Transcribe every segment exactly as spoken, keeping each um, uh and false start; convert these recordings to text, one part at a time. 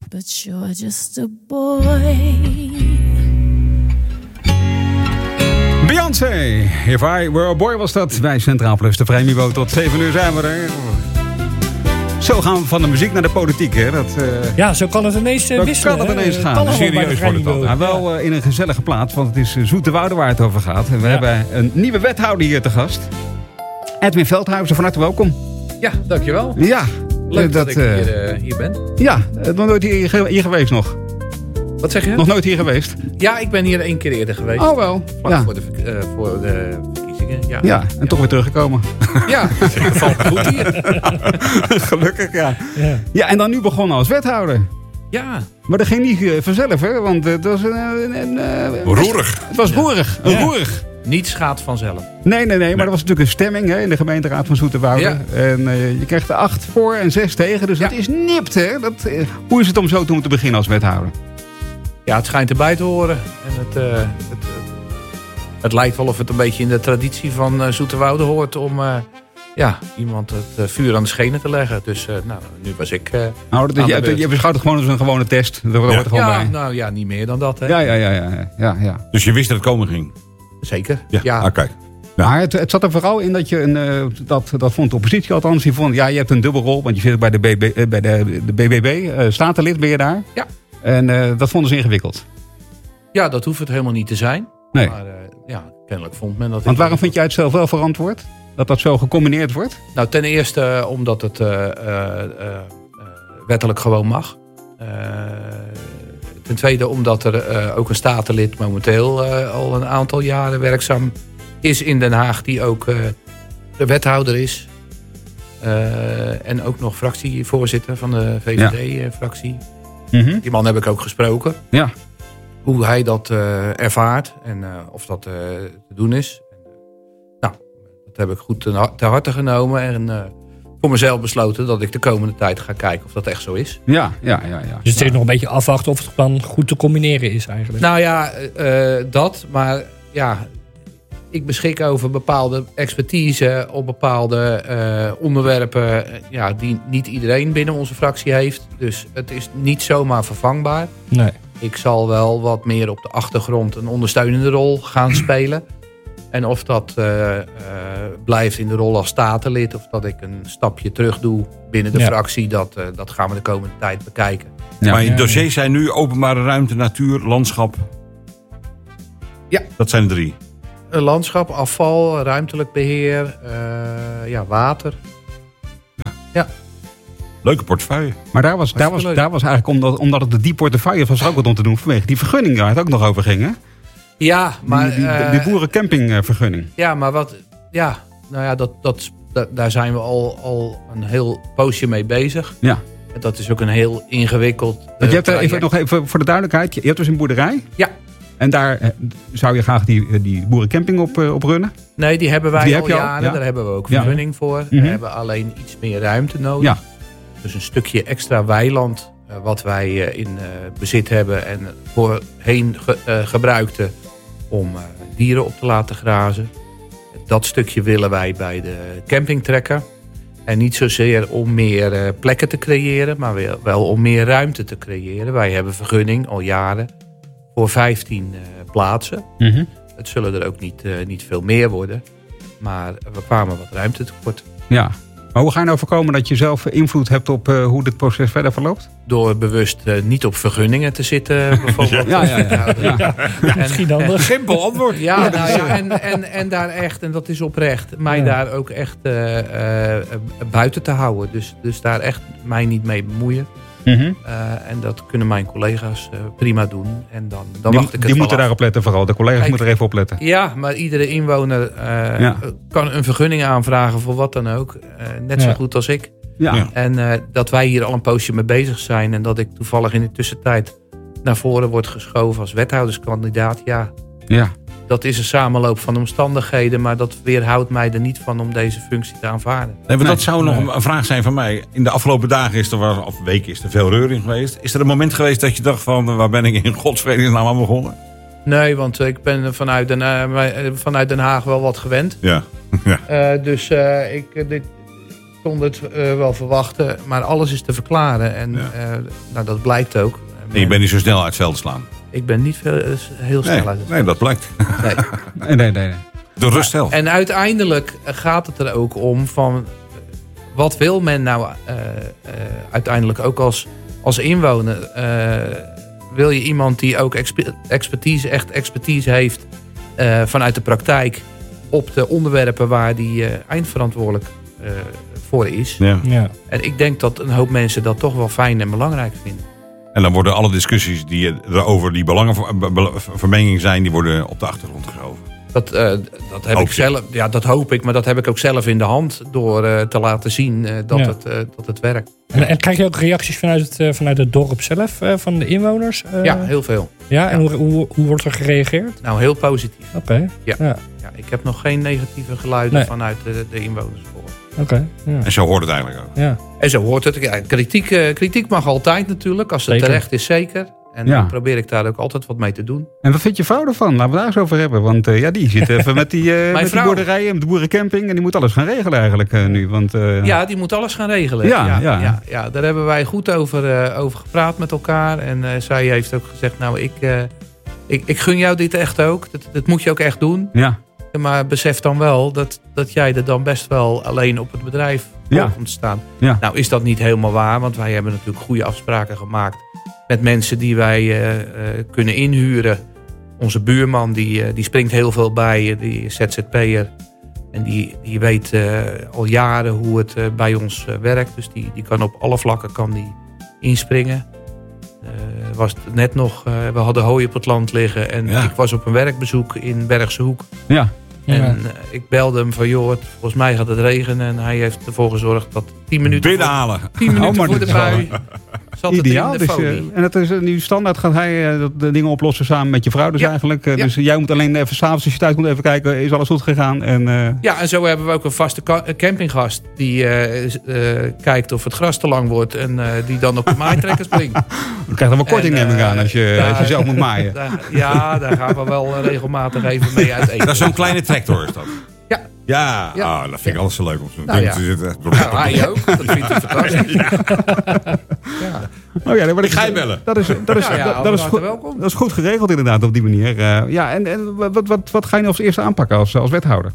but you're just a boy. Beyoncé, If I Were a Boy was dat. Bij Centraal Plus, de Vrijmibo. Tot zeven uur zijn we er. Zo gaan we van de muziek naar de politiek, hè? Dat, uh, ja, zo kan het ineens uh, wisselen. kan het ineens hè? gaan. Serieus wordt het al. Maar wel uh, in een gezellige plaats, want het is uh, Zoeterwoude waar het over gaat. En we ja. hebben een nieuwe wethouder hier te gast. Edwin Veldhuizen, van harte welkom. Ja, dankjewel. Ja. Leuk dat, dat ik uh, hier, uh, hier ben. Ja, nog nooit hier, hier geweest nog. Wat zeg je? Nog nooit hier geweest? Ja, ik ben hier één keer eerder geweest. Oh wel. Ja. Voor, de, uh, voor de verkiezingen. Ja, ja en ja. toch weer teruggekomen. Ja, dat valt goed hier. Gelukkig, ja. ja. Ja, en dan nu begonnen als wethouder. Ja. Maar dat ging niet uh, vanzelf, hè? Want uh, het was een... een, een uh, roerig. Het was roerig. Ja. roerig. Niets gaat vanzelf. Nee, nee, nee. Maar nee. er was natuurlijk een stemming hè, in de gemeenteraad van Zoeterwoude. Ja. En uh, je kreeg er acht voor en zes tegen. Dus ja. dat is nipt, hè? Dat, uh, hoe is het om zo te moeten beginnen als wethouder? Ja, het schijnt erbij te horen. En het, uh, het, het, het lijkt wel of het een beetje in de traditie van uh, Zoeterwoude hoort om uh, ja, iemand het uh, vuur aan de schenen te leggen. Dus uh, nou, nu was ik uh, nou, dat, je, je beschouwt het gewoon als een gewone test. Dat hoort ja. er gewoon ja, bij. Nou ja, niet meer dan dat. Hè. Ja, ja, ja, ja, ja, ja. Dus je wist dat het komen ging? Zeker, ja. ja. Ah, kijk. Ja. Maar het, het zat er vooral in dat je, een, uh, dat, dat vond de oppositie althans, die vond, ja, je hebt een dubbelrol, want je zit bij de, B B, uh, bij de, de B B B, uh, statenlid ben je daar. Ja. En uh, dat vonden ze ingewikkeld. Ja, dat hoeft het helemaal niet te zijn. Nee. Maar uh, ja, kennelijk vond men dat... Want waarom vind jij het zelf wel verantwoord? Dat dat zo gecombineerd wordt? Nou, ten eerste uh, omdat het uh, uh, uh, wettelijk gewoon mag. Uh, ten tweede omdat er uh, ook een statenlid momenteel uh, al een aantal jaren werkzaam is in Den Haag. Die ook uh, de wethouder is. Uh, en ook nog fractievoorzitter van de V V D-fractie. Ja. Mm-hmm. Die man heb ik ook gesproken. Ja. Hoe hij dat uh, ervaart en uh, of dat uh, te doen is. Nou, dat heb ik goed te, te harte genomen. En uh, voor mezelf besloten dat ik de komende tijd ga kijken of dat echt zo is. Ja, ja, ja. ja. Dus het is nog een beetje afwachten of het dan goed te combineren is eigenlijk. Nou ja, uh, dat. Maar ja, ik beschik over bepaalde expertise op bepaalde uh, onderwerpen. Ja, die niet iedereen binnen onze fractie heeft. Dus het is niet zomaar vervangbaar. Nee. Ik zal wel wat meer op de achtergrond een ondersteunende rol gaan spelen. En of dat uh, uh, blijft in de rol als statenlid... of dat ik een stapje terug doe binnen de ja. fractie... Dat, uh, dat gaan we de komende tijd bekijken. Ja. Maar je dossiers zijn nu openbare ruimte, natuur, landschap. Ja. Dat zijn er drie. Een landschap, afval, ruimtelijk beheer, uh, ja, water. Ja. ja. Leuke portefeuille. Maar daar was, daar was, daar was eigenlijk, omdat, omdat het die portefeuille was ook wat om te doen vanwege die vergunning waar het ook nog over ging, hè? Ja, maar... Die, die, uh, die boerencampingvergunning. Ja, maar wat... Ja, nou ja, dat, dat, dat, daar zijn we al, al een heel poosje mee bezig. Ja. En dat is ook een heel ingewikkeld... Uh, je hebt er even, nog even voor de duidelijkheid, je hebt dus een boerderij. Ja. En daar uh, zou je graag die, die boerencamping op, uh, op runnen? Nee, die hebben wij die al heb jaren. Al, ja. Daar hebben we ook vergunning ja. voor. Mm-hmm. We hebben alleen iets meer ruimte nodig. Ja. Dus een stukje extra weiland uh, wat wij uh, in uh, bezit hebben en voorheen ge, uh, gebruikten om uh, dieren op te laten grazen. Dat stukje willen wij bij de camping trekken. En niet zozeer om meer uh, plekken te creëren, maar wel, wel om meer ruimte te creëren. Wij hebben vergunning al jaren voor vijftien uh, plaatsen. Mm-hmm. Het zullen er ook niet, uh, niet veel meer worden. Maar we kwamen wat ruimte tekort. Ja. Maar hoe ga je nou voorkomen dat je zelf invloed hebt op uh, hoe dit proces verder verloopt? Door bewust uh, niet op vergunningen te zitten, bijvoorbeeld. ja, ja, ja, ja, ja. ja. En, misschien dan een simpel antwoord. Ja, nou ja en, en, en daar echt, en dat is oprecht, mij ja. daar ook echt uh, uh, buiten te houden. Dus, dus daar echt mij niet mee bemoeien. Mm-hmm. Uh, en dat kunnen mijn collega's uh, prima doen. En dan, dan die wacht ik het die moeten af. daarop letten vooral. De collega's Kijk, moeten er even op letten. Ja, maar iedere inwoner uh, ja. kan een vergunning aanvragen voor wat dan ook. Uh, net zo ja. goed als ik. Ja. En uh, dat wij hier al een poosje mee bezig zijn. En dat ik toevallig in de tussentijd naar voren word geschoven als wethouderskandidaat. Ja, ja. dat is een samenloop van omstandigheden. Maar dat weerhoudt mij er niet van om deze functie te aanvaarden. Nee, maar dat zou nog een vraag zijn van mij. In de afgelopen dagen is er, of weken is er veel reuring geweest. Is er een moment geweest dat je dacht van, waar ben ik in godsvredesnaam aan begonnen? Nee, want ik ben vanuit Den, uh, vanuit Den Haag wel wat gewend. Ja. ja. Uh, dus uh, ik, dit konden het uh, wel verwachten. Maar alles is te verklaren. En Ja. uh, nou, dat blijkt ook. En je bent niet zo snel uit het veld te slaan. Ik ben niet veel, heel snel Nee, uit het nee dat blijkt. nee. Nee, nee, nee. De rust zelf. En uiteindelijk gaat het er ook om van... wat wil men nou uh, uh, uiteindelijk ook als, als inwoner? Uh, wil je iemand die ook exper- expertise, echt expertise heeft... Uh, vanuit de praktijk op de onderwerpen waar die uh, eindverantwoordelijk uh, voor is. Ja. Ja. En ik denk dat een hoop mensen dat toch wel fijn en belangrijk vinden. En dan worden alle discussies die er over die belangenvermenging zijn... die worden op de achtergrond geschoven. Dat, uh, dat heb Hoop ik je. zelf, ja, dat hoop ik, maar dat heb ik ook zelf in de hand door uh, te laten zien uh, dat, Ja. het, uh, dat het werkt. En, en krijg je ook reacties vanuit het, uh, vanuit het dorp zelf, uh, van de inwoners? Uh, Ja, heel veel. ja, en ja. Hoe, hoe, hoe wordt er gereageerd? Nou, heel positief. Oké. Okay. Ja. Ja. Ja, ik heb nog geen negatieve geluiden Nee. vanuit de, de inwoners gehoord. Oké. Okay. Ja. En zo hoort het eigenlijk ook. Ja. En zo hoort het. Ja, kritiek, uh, kritiek mag altijd natuurlijk, als het Zeker. terecht is zeker. En Ja. dan probeer ik daar ook altijd wat mee te doen. En wat vindt je vrouw ervan? Laten we daar eens over hebben. Want uh, ja, die zit even met die, uh, met die vrouw. boerderijen, met de boerencamping. En die moet alles gaan regelen eigenlijk uh, nu. Want, uh, Ja, die moet alles gaan regelen. Ja, ja, ja. ja, ja. Daar hebben wij goed over, uh, over gepraat met elkaar. En uh, zij heeft ook gezegd, nou, ik, uh, ik, ik gun jou dit echt ook. Dat, dat moet je ook echt doen. ja. Maar besef dan wel dat, dat jij er dan best wel alleen op het bedrijf Ja. voor komt te staan. Ja. Nou is dat niet helemaal waar, want wij hebben natuurlijk goede afspraken gemaakt met mensen die wij uh, uh, kunnen inhuren. Onze buurman die, uh, die springt heel veel bij, uh, die Z Z P'er. En die, die weet uh, al jaren hoe het uh, bij ons uh, werkt. Dus die, die kan op alle vlakken kan die inspringen. Uh, was het net nog, uh, we hadden hooi op het land liggen. En Ja. ik was op een werkbezoek in Bergse Hoek. Ja. En Ja. uh, ik belde hem van, joh, het- volgens mij gaat het regenen. En hij heeft ervoor gezorgd dat tien minuten, voor, Binnenhalen. tien minuten Oh, maar voor de dat is wel bui zat het Ideaal. in de Dus, uh, folie. en dat is uh, nu standaard gaat hij uh, dat- de dingen oplossen samen met je vrouw dus Ja. eigenlijk. Uh, Ja. Dus jij moet alleen even s'avonds als je thuis komt even kijken, is alles goed gegaan? En, uh, Ja, en zo hebben we ook een vaste ka- campinggast die uh, uh, kijkt of het gras te lang wordt. En uh, die dan op de maaitrekker springt. dan krijg je wel korting En, neem ik uh, aan als je, daar- als je zelf moet maaien. Daar, ja, daar gaan we wel uh, regelmatig even mee uit eten. Dat is zo'n kleine tractor is dat. Ja. Ja, Ja. Ah, dat vind ik Ja. alles zo leuk om zo'n Nou ding ja. te zitten. Nou, hij ook. Dat vindt hij fantastisch. Ja. Oh ja, nee, maar Ik ga je bellen. Dat is, dat is, Ja, ja, dat, dat is van goed, harte welkom. dat is goed geregeld inderdaad op die manier. Uh, ja, en, en wat, wat, wat ga je nu als eerste aanpakken als, als wethouder?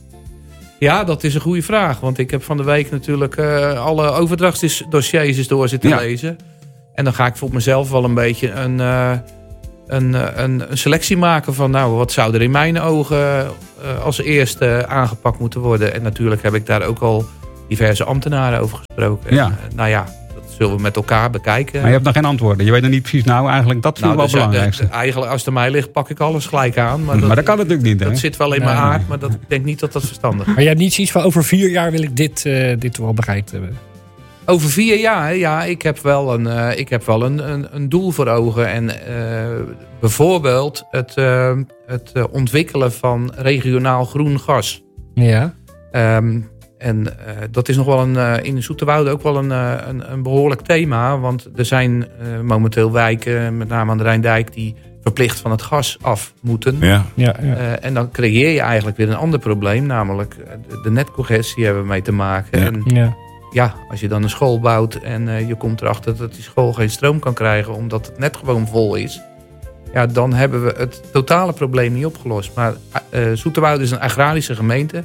Ja, dat is een goede vraag. Want ik heb van de week natuurlijk uh, alle overdrachtsdossiers eens door zitten Ja. lezen. En dan ga ik voor mezelf wel een beetje een, uh, een, uh, een, een selectie maken van... nou, wat zou er in mijn ogen uh, als eerste aangepakt moeten worden. En natuurlijk heb ik daar ook al diverse ambtenaren over gesproken. Ja. En, uh, nou ja, dat zullen we met elkaar bekijken. Maar je hebt nog geen antwoorden. Je weet nog niet precies, nou eigenlijk dat vind ik nou, wel het dus, uh, belangrijkste. de- de- eigenlijk als het aan mij ligt, pak ik alles gelijk aan. Maar dat, maar dat kan natuurlijk niet, hè? dat zit wel in mijn Nee. aard, maar dat, ik denk niet dat dat verstandig is. Maar je hebt niet zoiets van over vier jaar wil ik dit, uh, dit wel bereikt hebben. Over vier jaar, ja, ik heb wel een, uh, ik heb wel een, een, een doel voor ogen. En uh, bijvoorbeeld het, uh, het uh, ontwikkelen van regionaal groen gas. Ja. Um, en uh, dat is nog wel een, uh, in Zoeterwoude ook wel een, uh, een, een behoorlijk thema. Want er zijn uh, momenteel wijken, met name aan de Rijndijk, die verplicht van het gas af moeten. Ja. Ja, ja. Uh, en dan creëer je eigenlijk weer een ander probleem. Namelijk de, de netcongestie hebben we mee te maken. Ja. En ja. ja, als je dan een school bouwt en uh, je komt erachter dat die school geen stroom kan krijgen omdat het net gewoon vol is. Ja, dan hebben we het totale probleem niet opgelost. Maar uh, Zoeterwoude is een agrarische gemeente.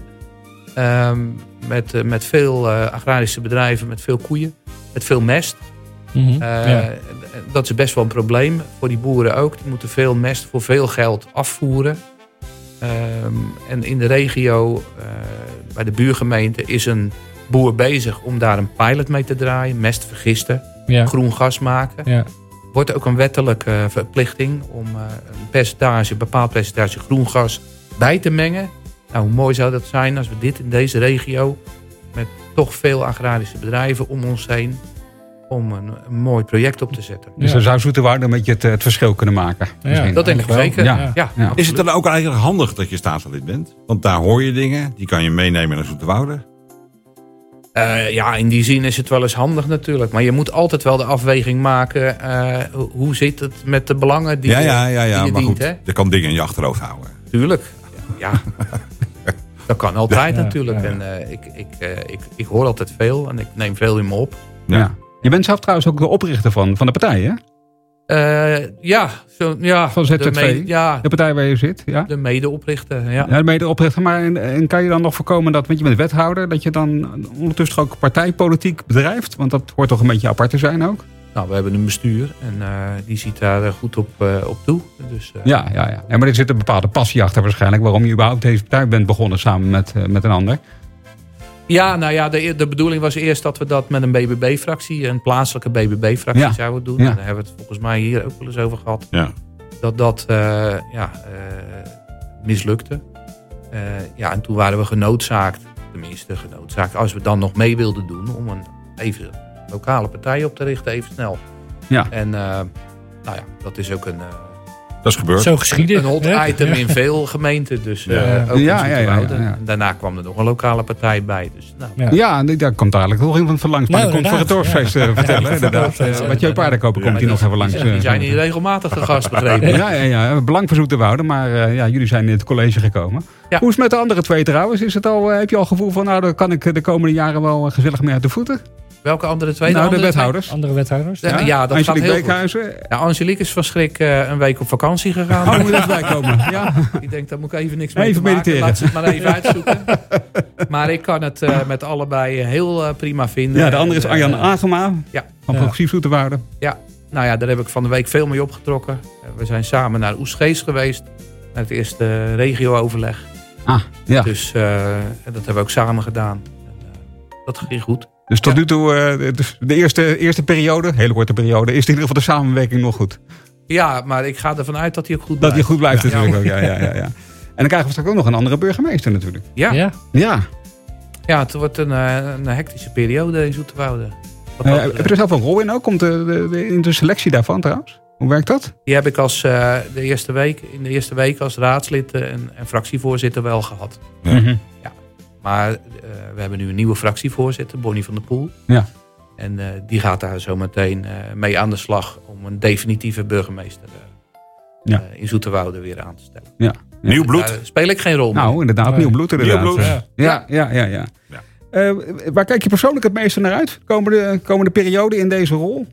Um, met, uh, met veel uh, agrarische bedrijven, met veel koeien, met veel mest. Mm-hmm. Uh, ja. Dat is best wel een probleem voor die boeren ook. Die moeten veel mest voor veel geld afvoeren. Um, en in de regio, uh, bij de buurgemeente, is een boer bezig om daar een pilot mee te draaien. Mest vergisten, Ja. groen gas maken. Ja. Wordt ook een wettelijke uh, verplichting om uh, een percentage, een bepaald percentage groen gas bij te mengen. Nou, hoe mooi zou dat zijn als we dit in deze regio, met toch veel agrarische bedrijven om ons heen, om een, een mooi project op te zetten. Dus Ja. dan zou Zoeterwoude een beetje het, het verschil kunnen maken. Misschien. Dat denk ik wel. zeker. Ja. Ja. Ja, Ja. Is het dan ook eigenlijk handig dat je staatslid bent? Want daar hoor je dingen, die kan je meenemen naar Zoeterwoude. Uh, ja, in die zin is het wel eens handig natuurlijk. Maar je moet altijd wel de afweging maken. Uh, hoe zit het met de belangen die Ja, je, ja, ja, ja. die je Maar dient. goed, Hè? je kan dingen in je achterhoofd houden. Tuurlijk. Ja. Dat kan altijd Ja, natuurlijk. ja, ja. En uh, ik, ik, uh, ik, ik hoor altijd veel en ik neem veel in me op. Ja. Ja. Je bent zelf trouwens ook de oprichter van, van de partij, hè? Uh, ja, zo, ja. Van Z Z V, de, me, ja, de partij waar je zit. Ja, de medeoprichter. Ja. ja de medeoprichter. Maar en, en kan je dan nog voorkomen dat, want je bent wethouder, dat je dan ondertussen ook partijpolitiek bedrijft? Want dat hoort toch een beetje apart te zijn ook? Nou, we hebben een bestuur en uh, die ziet daar goed op, uh, op toe. Dus, uh, ja, ja, ja. ja, maar er zit een bepaalde passie achter waarschijnlijk, waarom je überhaupt deze partij bent begonnen samen met, uh, met een ander. Ja, nou ja, de, de bedoeling was eerst dat we dat met een B B B-fractie, een plaatselijke B B B-fractie ja. zouden doen. Ja. Daar hebben we het volgens mij hier ook wel eens over gehad. Ja. Dat dat uh, ja, uh, mislukte. Uh, ja, en toen waren we genoodzaakt, tenminste genoodzaakt, als we dan nog mee wilden doen, om een even lokale partij op te richten, even snel. Ja. En uh, nou ja, dat is ook een... Uh, Dat is gebeurd. Zo geschieden. Een hot item in veel gemeenten. Dus uh, ja. ook in ja, ja, ja, ja, ja. Daarna kwam er nog een lokale partij bij. Dus, nou. Ja, ja daar komt eigenlijk nog iemand van langs. Maar nou, die komt voor het dorpsfeest uh, vertellen. Inderdaad. Uh, wat je paarden kopen, komt hij nog even langs. Die zijn hier regelmatig te gast, begrepen. Ja, ja, ja. Belang voor Zoeterwoude. Maar uh, ja, jullie zijn in het college gekomen. Ja. Hoe is het met de andere twee trouwens? Is het al, uh, heb je al gevoel van, nou, daar kan ik de komende jaren wel gezellig mee uit de voeten? Welke andere twee? Nou, de, de wethouders. Twee? Andere wethouders. Ja, ja dat Angelique gaat heel Beekhuizen. goed. Ja, Angelique is van schrik uh, een week op vakantie gegaan. Oh, moet er bij komen. Ja. Ik denk, daar moet ik even niks mee even te maken. mediteren. Laat ze het maar even uitzoeken. Maar ik kan het uh, met allebei heel uh, prima vinden. Ja, de andere is Arjan uh, Agema. Ja. Van Progressief Zoeterwoude. Ja, nou ja, daar heb ik van de week veel mee opgetrokken. Uh, we zijn samen naar Oegstgeest geweest. Naar het eerste regio-overleg. Ah, ja. Dus uh, dat hebben we ook samen gedaan. En, uh, dat ging goed. Dus tot ja. nu toe, uh, de eerste, eerste periode, hele korte periode, is in ieder geval de samenwerking nog goed. Ja, maar ik ga ervan uit dat hij ook goed dat blijft. Dat hij goed blijft ja. natuurlijk ook, ja, ja, ja, ja. En dan krijgen we straks ook nog een andere burgemeester natuurlijk. Ja. Ja, ja. ja het wordt een, een hectische periode in Zoeterwoude. Uh, heb je er zelf een rol in ook? Komt de, de, de, in de selectie daarvan trouwens? Hoe werkt dat? Die heb ik als, uh, de eerste week, in de eerste week als raadslid en, en fractievoorzitter wel gehad. Ja. Mm-hmm. Ja. Maar uh, we hebben nu een nieuwe fractievoorzitter, Bonnie van der Poel. Ja. En uh, die gaat daar zo meteen uh, mee aan de slag om een definitieve burgemeester uh, ja. uh, in Zoeterwoude weer aan te stellen. Ja. Ja. Nieuw bloed. Daar speel ik geen rol mee. Nou, inderdaad, nee. nieuw bloed inderdaad. Nieuw bloed. Ja, ja, ja. ja, ja. ja. Uh, waar kijk je persoonlijk het meeste naar uit? Komende, komende periode in deze rol?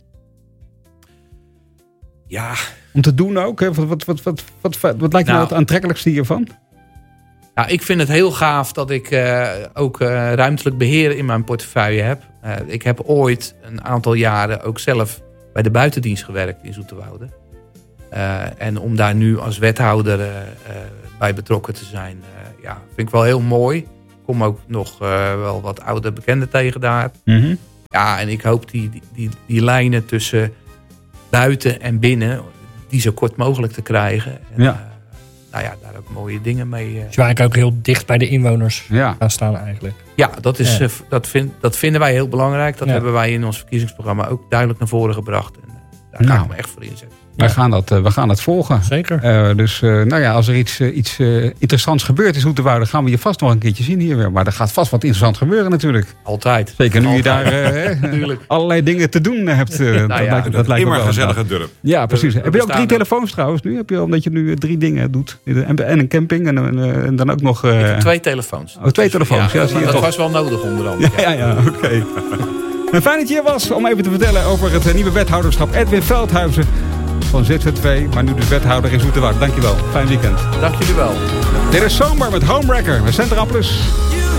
Ja. Om te doen ook? Hè? Wat, wat, wat, wat, wat, wat, wat lijkt je nou, nou het aantrekkelijkste hiervan? Ja, ik vind het heel gaaf dat ik uh, ook uh, ruimtelijk beheer in mijn portefeuille heb. Uh, ik heb ooit een aantal jaren ook zelf bij de buitendienst gewerkt in Zoeterwoude. Uh, en om daar nu als wethouder uh, uh, bij betrokken te zijn, uh, ja, vind ik wel heel mooi. Ik kom ook nog uh, wel wat oude bekenden tegen daar. Mm-hmm. Ja, en ik hoop die, die, die, die lijnen tussen buiten en binnen, die zo kort mogelijk te krijgen. En, ja. Uh, nou ja, daar ook mooie dingen mee. Uh... Dus eigenlijk ook heel dicht bij de inwoners ja. gaan staan eigenlijk. Ja, dat, is, ja. Uh, dat, vind, dat vinden wij heel belangrijk. Dat ja. hebben wij in ons verkiezingsprogramma ook duidelijk naar voren gebracht. En uh, daar nou. ga ik me echt voor inzetten. We, ja. gaan dat, uh, we gaan dat volgen. Zeker. Uh, dus uh, nou ja, als er iets, uh, iets uh, interessants gebeurt in Zoeterwoude, gaan we je vast nog een keertje zien hier weer. Maar er gaat vast wat interessant gebeuren natuurlijk. Altijd. Zeker nu Altijd. je daar uh, allerlei dingen te doen hebt. Uh, nou ja, dat lijkt, dat lijkt immer me wel gezellige dorp. Ja, precies. We, we heb je ook drie er. telefoons trouwens nu? Heb je, omdat je nu drie dingen doet. En een camping en, uh, en dan ook nog... Uh... Ik heb twee telefoons. Oh, twee telefoons. Ja, ja, zie je dat toch. was wel nodig onder andere. Ja, ja, ja oké. Okay. Fijn dat je hier was om even te vertellen over het uh, nieuwe wethouderschap. Edwin Veldhuizen van Z Z V, maar nu dus wethouder in Zoeterwoude. Dankjewel. Fijn weekend. Dank jullie wel. Dit is Zomer met Homewrecker. We zijn er aan plus.